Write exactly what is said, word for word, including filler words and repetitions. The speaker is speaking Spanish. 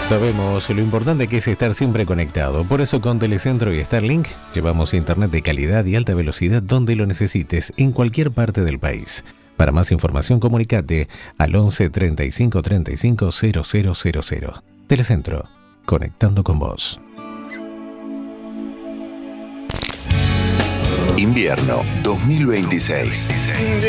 Sabemos lo importante que es estar siempre conectado. Por eso con Telecentro y Starlink llevamos internet de calidad y alta velocidad donde lo necesites, en cualquier parte del país. Para más información comunicate al once treinta y cinco treinta y cinco cero cero cero cero. Telecentro, conectando con vos. Invierno dos mil veintiséis.